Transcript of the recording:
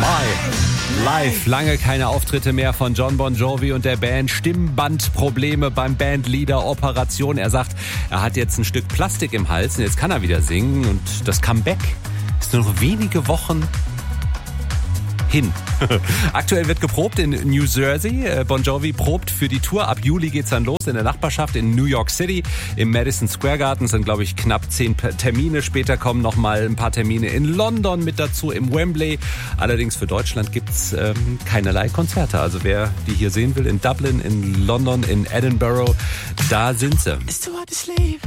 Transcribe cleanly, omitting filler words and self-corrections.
Live, lange keine Auftritte mehr von Jon Bon Jovi und der Band. Stimmbandprobleme beim Bandleader, Operation. Er sagt, er hat jetzt ein Stück Plastik im Hals und jetzt kann er wieder singen. Und das Comeback ist nur noch wenige Wochen hin. Aktuell wird geprobt in New Jersey. Bon Jovi probt für die Tour. Ab Juli geht's dann los in der Nachbarschaft in New York City. Im Madison Square Garden sind, glaube ich, knapp 10 Termine. Später kommen noch mal ein paar Termine in London mit dazu, im Wembley. Allerdings für Deutschland gibt's keinerlei Konzerte. Also wer die hier sehen will, in Dublin, in London, in Edinburgh, da sind sie.